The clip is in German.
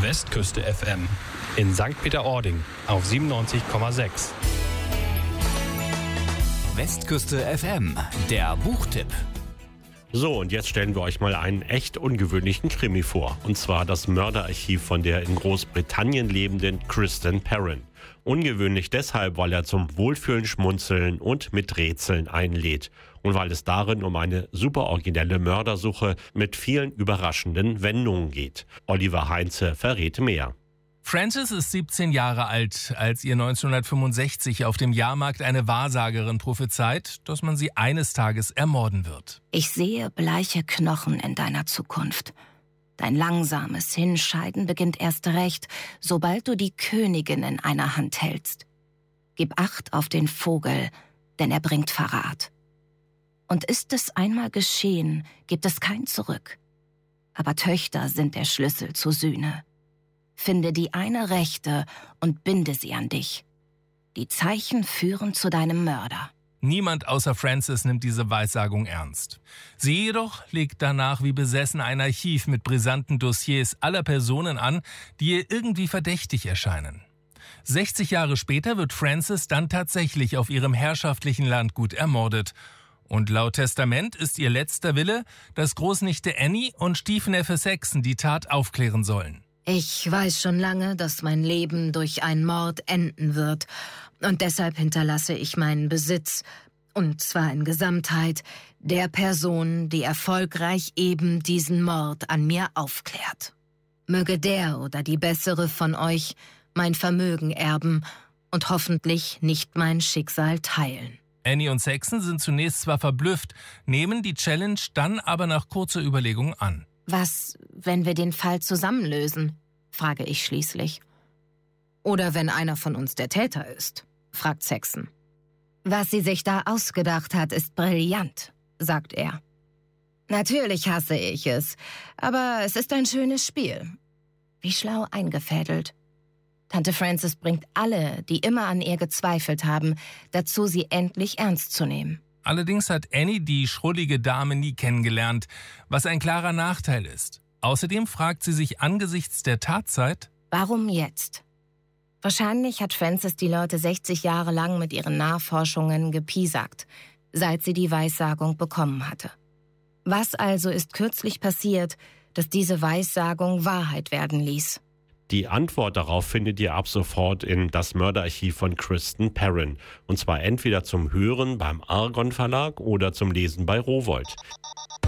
Westküste FM in St. Peter-Ording auf 97,6. Westküste FM, der Buchtipp. So, und jetzt stellen wir euch mal einen echt ungewöhnlichen Krimi vor. Und zwar das Mörderarchiv von der in Großbritannien lebenden Kristen Perrin. Ungewöhnlich deshalb, weil er zum Wohlfühlen, Schmunzeln und mit Rätseln einlädt. Und weil es darin um eine super originelle Mördersuche mit vielen überraschenden Wendungen geht. Oliver Heinze verrät mehr. Frances ist 17 Jahre alt, als ihr 1965 auf dem Jahrmarkt eine Wahrsagerin prophezeit, dass man sie eines Tages ermorden wird. Ich sehe bleiche Knochen in deiner Zukunft. Dein langsames Hinscheiden beginnt erst recht, sobald du die Königin in einer Hand hältst. Gib Acht auf den Vogel, denn er bringt Verrat. Und ist es einmal geschehen, gibt es kein Zurück. Aber Töchter sind der Schlüssel zur Sühne. Finde die eine Rechte und binde sie an dich. Die Zeichen führen zu deinem Mörder. Niemand außer Frances nimmt diese Weissagung ernst. Sie jedoch legt danach wie besessen ein Archiv mit brisanten Dossiers aller Personen an, die ihr irgendwie verdächtig erscheinen. 60 Jahre später wird Frances dann tatsächlich auf ihrem herrschaftlichen Landgut ermordet. Und laut Testament ist ihr letzter Wille, dass Großnichte Annie und Stiefneffe Saxon die Tat aufklären sollen. Ich weiß schon lange, dass mein Leben durch einen Mord enden wird. Und deshalb hinterlasse ich meinen Besitz, und zwar in Gesamtheit, der Person, die erfolgreich eben diesen Mord an mir aufklärt. Möge der oder die bessere von euch mein Vermögen erben und hoffentlich nicht mein Schicksal teilen. Annie und Saxon sind zunächst zwar verblüfft, nehmen die Challenge dann aber nach kurzer Überlegung an. Was, wenn wir den Fall zusammenlösen? Frage ich schließlich. Oder wenn einer von uns der Täter ist, fragt Saxon. Was sie sich da ausgedacht hat, ist brillant, sagt er. Natürlich hasse ich es, aber es ist ein schönes Spiel. Wie schlau eingefädelt. Tante Frances bringt alle, die immer an ihr gezweifelt haben, dazu, sie endlich ernst zu nehmen. Allerdings hat Annie die schrullige Dame nie kennengelernt, was ein klarer Nachteil ist. Außerdem fragt sie sich angesichts der Tatzeit: Warum jetzt? Wahrscheinlich hat Frances die Leute 60 Jahre lang mit ihren Nachforschungen gepiesackt, seit sie die Weissagung bekommen hatte. Was also ist kürzlich passiert, dass diese Weissagung Wahrheit werden ließ? Die Antwort darauf findet ihr ab sofort in Das Mörderarchiv von Kristen Perrin. Und zwar entweder zum Hören beim Argon Verlag oder zum Lesen bei Rowohlt.